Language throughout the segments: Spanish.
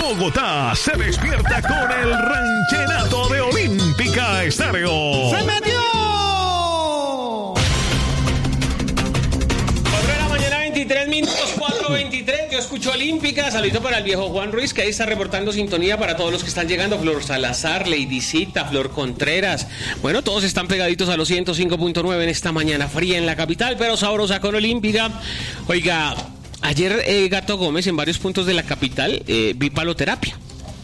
Bogotá se despierta con el ranchenato de Olímpica Estéreo. ¡Se metió! 23 minutos, 4:23. Yo escucho Olímpica. Saludito para el viejo Juan Ruiz, que ahí está reportando sintonía para todos los que están llegando. Flor Salazar, Ladycita, Flor Contreras. Bueno, todos están pegaditos a los 105.9 en esta mañana fría en la capital, pero sabrosa con Olímpica. Oiga, ayer Gato Gómez en varios puntos de la capital vi paloterapia.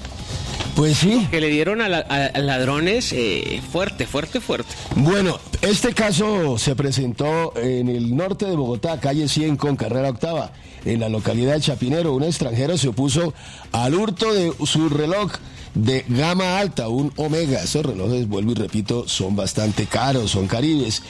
Pues sí. Que le dieron a ladrones fuerte. Bueno, este caso se presentó en el norte de Bogotá, calle 100 con carrera octava. En la localidad de Chapinero, un extranjero se opuso al hurto de su reloj de gama alta, un Omega. Esos relojes, vuelvo y repito, son bastante caros, son caribes.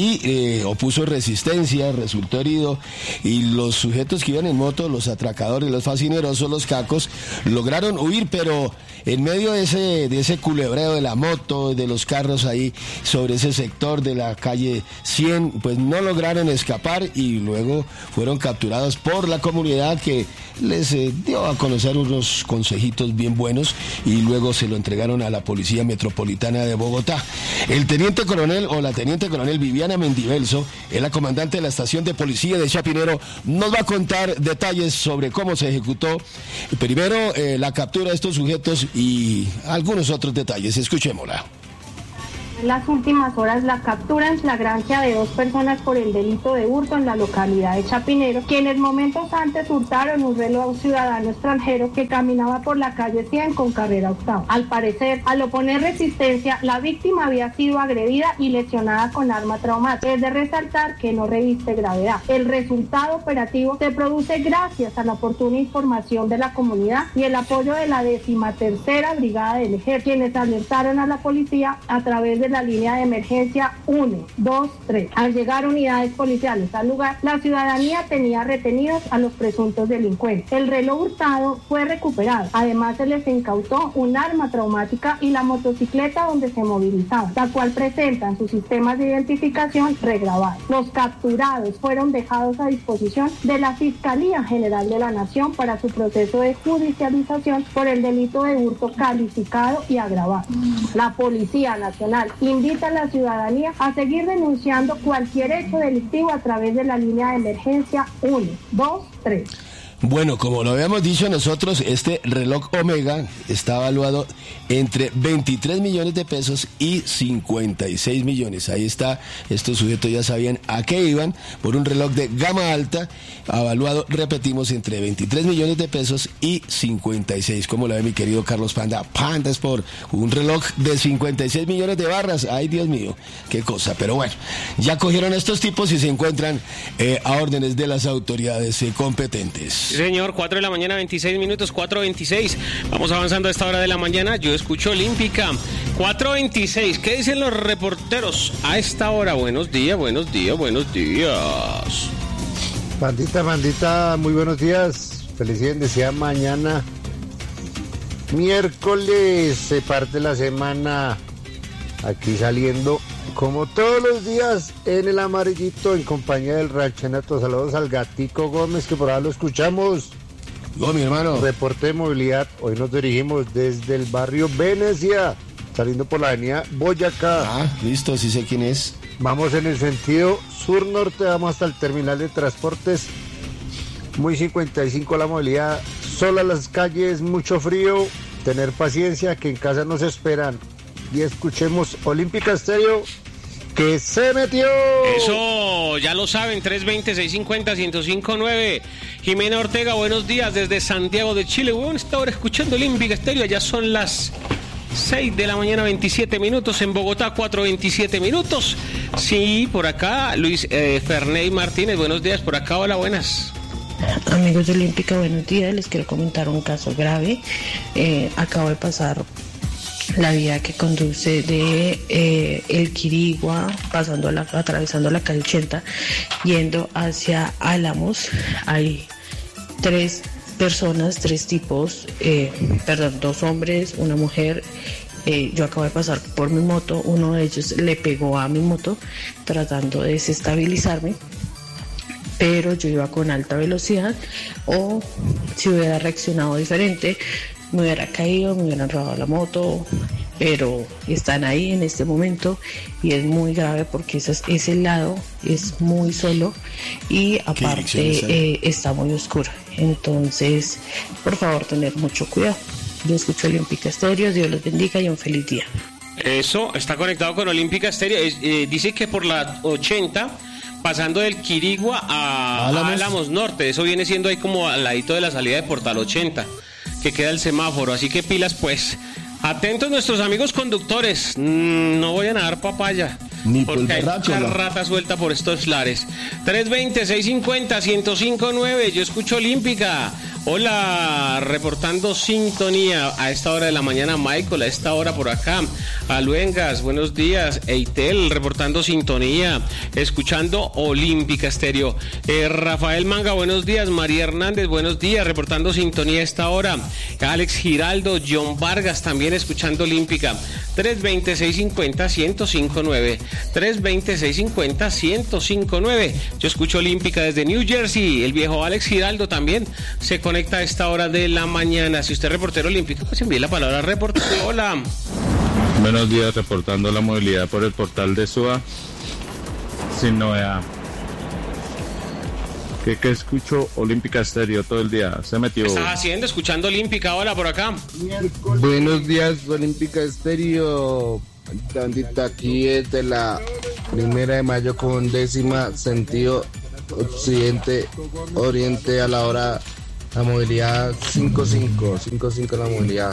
Y opuso resistencia, resultó herido. Y los sujetos que iban en moto, los atracadores, los fascinerosos, los cacos, lograron huir, pero en medio de ese culebreo de la moto, de los carros ahí sobre ese sector de la calle 100, pues no lograron escapar y luego fueron capturados por la comunidad, que les dio a conocer unos consejitos bien buenos y luego se lo entregaron a la Policía Metropolitana de Bogotá. El teniente coronel o la teniente coronel Viviana Mendivelso, es la comandante de la estación de policía de Chapinero, nos va a contar detalles sobre cómo se ejecutó primero la captura de estos sujetos y algunos otros detalles. Escuchémosla. En las últimas horas, la captura en flagrancia de 2 personas por el delito de hurto en la localidad de Chapinero, quienes momentos antes hurtaron un reloj a un ciudadano extranjero que caminaba por la calle 100 con carrera octava. Al parecer, al oponer resistencia, la víctima había sido agredida y lesionada con arma traumática. Es de resaltar que no reviste gravedad. El resultado operativo se produce gracias a la oportuna información de la comunidad y el apoyo de la 13ª Brigada del Ejército, quienes alertaron a la policía a través de la línea de emergencia 1, 2, 3. Al llegar unidades policiales al lugar, la ciudadanía tenía retenidos a los presuntos delincuentes. El reloj hurtado fue recuperado. Además, se les incautó un arma traumática y la motocicleta donde se movilizaban, la cual presentan sus sistemas de identificación regrabados. Los capturados fueron dejados a disposición de la Fiscalía General de la Nación para su proceso de judicialización por el delito de hurto calificado y agravado. La Policía Nacional invita a la ciudadanía a seguir denunciando cualquier hecho delictivo a través de la línea de emergencia 1, 2, 3. Bueno, como lo habíamos dicho nosotros, este reloj Omega está evaluado entre 23 millones de pesos y 56 millones. Ahí está, estos sujetos ya sabían a qué iban, por un reloj de gama alta, evaluado, repetimos, entre 23 millones de pesos y 56. ¿Cómo lo ve mi querido Carlos Panda? Panda es por un reloj de 56 millones de barras. Ay, Dios mío, qué cosa. Pero bueno, ya cogieron a estos tipos y se encuentran a órdenes de las autoridades competentes. Sí, señor, 4 de la mañana, 26 minutos, 4:26. Vamos avanzando a esta hora de la mañana. Yo escucho Olímpica. 4:26. ¿Qué dicen los reporteros a esta hora? Buenos días. Pandita, muy buenos días. Felicidades, decía mañana. Miércoles se parte la semana. Aquí saliendo como todos los días en el amarillito en compañía del ranchenato. Saludos al Gatico Gómez, que por ahora lo escuchamos. No, mi hermano. Reporte de movilidad. Hoy nos dirigimos desde el barrio Venecia, saliendo por la avenida Boyacá. Ah, listo, sí sé quién es. Vamos en el sentido sur-norte, vamos hasta el terminal de transportes. Muy 55 la movilidad. Sola las calles, mucho frío. Tener paciencia, que en casa nos esperan. Y escuchemos Olímpica Estéreo, que se metió. Eso, ya lo saben, 320-650-1059. Jimena Ortega, buenos días desde Santiago de Chile. Bueno, está ahora escuchando Olímpica Estéreo. Ya son las 6 de la mañana, 27 minutos. En Bogotá, 4:27 minutos. Sí, por acá, Luis Ferney Martínez, buenos días. Por acá, hola, buenas. Amigos de Olímpica, buenos días. Les quiero comentar un caso grave. Acabo de pasar la vía que conduce de El Quirigua, atravesando la calle 80, yendo hacia Álamos. Hay 3 tipos, 2 hombres, una mujer. Yo acabo de pasar por mi moto, uno de ellos le pegó a mi moto tratando de desestabilizarme, pero yo iba con alta velocidad, o si hubiera reaccionado diferente, me hubiera caído, me hubieran robado la moto, pero están ahí en este momento y es muy grave porque ese lado es muy solo y aparte está muy oscuro. Entonces, por favor, tener mucho cuidado. Yo escucho Olímpica Estéreo, Dios los bendiga y un feliz día. Eso, está conectado con Olímpica Estéreo. Dice que por la 80, pasando del Quirigua a Álamos Norte, eso viene siendo ahí como al ladito de la salida de Portal 80, que queda el semáforo, así que pilas pues. Atentos nuestros amigos conductores, no vayan a dar papaya, ni porque hay mucha rata suelta por estos lares. 320-650-1059, yo escucho Olímpica. Hola, reportando sintonía a esta hora de la mañana, Michael, a esta hora por acá. Aluengas, buenos días. Eitel, reportando sintonía, escuchando Olímpica Estéreo. Rafael Manga, buenos días. María Hernández, buenos días, reportando sintonía a esta hora. Alex Giraldo, John Vargas, también escuchando Olímpica. 320-650-1059. 320-650-1059. Yo escucho Olímpica desde New Jersey. El viejo Alex Giraldo también se conecta a esta hora de la mañana. Si usted es reportero olímpico, pues envíe la palabra reportero. Hola. Buenos días, reportando la movilidad por el portal de SUA. Sin novedad. ¿Qué escucho Olímpica Estéreo todo el día? Se metió. ¿Qué estás haciendo? Escuchando Olímpica. Hola, por acá. Buenos días, Olímpica Estéreo. Tantita aquí es de la 1 de mayo con 10ª, sentido occidente, oriente a la hora, la movilidad 55 la movilidad.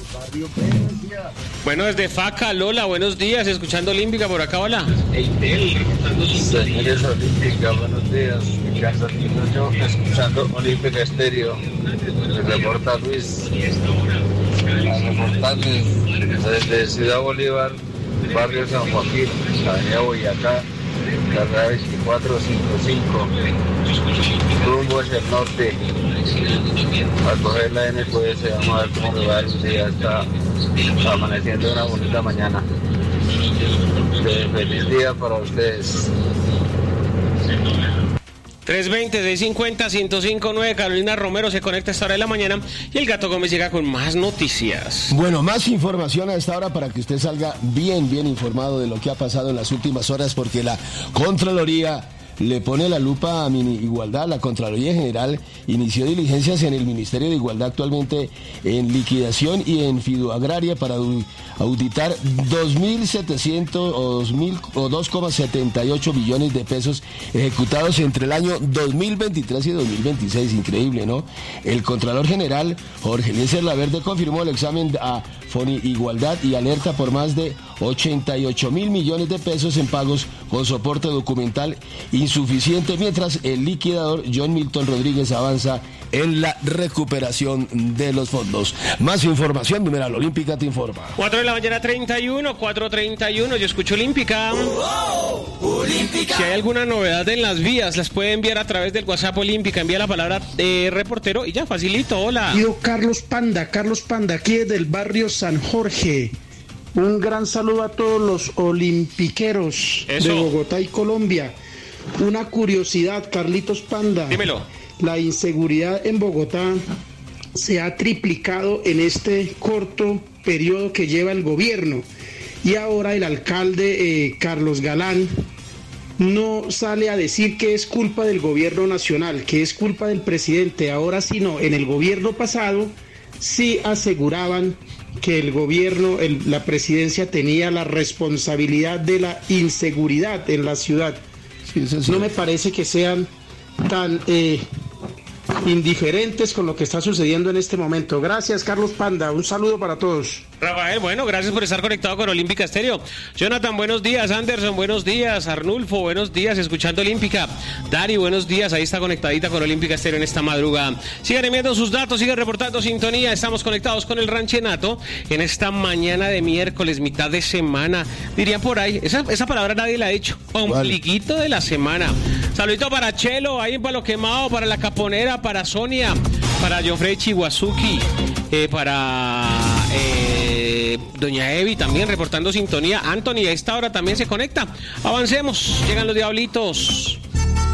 Bueno, desde Faca, Lola, buenos días, escuchando Olímpica por acá, hola. Señores Olímpica, buenos días, escuchando Olímpica Estéreo. Me reporta Luis, a reportarles desde Ciudad Bolívar, barrio San Joaquín, avenida Boyacá, carrera 2455, rumbo hacia el norte, a coger la NQS. Vamos a ver cómo me va el día. Está amaneciendo una bonita mañana. Feliz día para ustedes. 320-650-1059, Carolina Romero se conecta a esta hora de la mañana y el Gato Gómez llega con más noticias. Bueno, más información a esta hora para que usted salga bien informado de lo que ha pasado en las últimas horas, porque la Contraloría le pone la lupa a Igualdad. La Contraloría General inició diligencias en el Ministerio de Igualdad, actualmente en liquidación y en fiduagraria, para auditar 2.700 o 2,78 billones de pesos ejecutados entre el año 2023 y 2026. Increíble, ¿no? El Contralor General, Jorge Eliezer Laverde, confirmó el examen a Igualdad y alerta por más de 88.000 millones de pesos en pagos con soporte documental insuficiente, mientras el liquidador John Milton Rodríguez avanza en la recuperación de los fondos. Más información, numeral Olímpica te informa. 4 de la mañana 4:31, yo escucho Olímpica. Olímpica. Si hay alguna novedad en las vías, las puede enviar a través del WhatsApp Olímpica, envía la palabra reportero y ya, facilito. Hola. Yo, Carlos Panda, aquí desde el barrio San Jorge. Un gran saludo a todos los olimpiqueros de Bogotá y Colombia. Una curiosidad, Carlitos Panda. Dímelo. La inseguridad en Bogotá se ha triplicado en este corto periodo que lleva el gobierno. Y ahora el alcalde Carlos Galán no sale a decir que es culpa del gobierno nacional, que es culpa del presidente. Ahora sí no, en el gobierno pasado sí aseguraban que el gobierno, la presidencia tenía la responsabilidad de la inseguridad en la ciudad. Sí, no me parece que sean tan indiferentes con lo que está sucediendo en este momento. Gracias, Carlos Panda, un saludo para todos. Rafael, bueno, gracias por estar conectado con Olímpica Estéreo. Jonathan, buenos días. Anderson, buenos días. Arnulfo, buenos días, escuchando Olímpica. Dari, buenos días, ahí está conectadita con Olímpica Estéreo en esta madrugada. Sigan enviando sus datos, sigan reportando sintonía. Estamos conectados con el Ranchenato en esta mañana de miércoles, mitad de semana. Dirían por ahí, esa palabra nadie la ha hecho. Ombliguito de la semana. Saludito para Chelo, ahí en Palo Quemado, para La Caponera, para Sonia, para John Freddy Chihuazuki, para Doña Evi también reportando sintonía. Anthony a esta hora también se conecta. Avancemos, llegan los diablitos.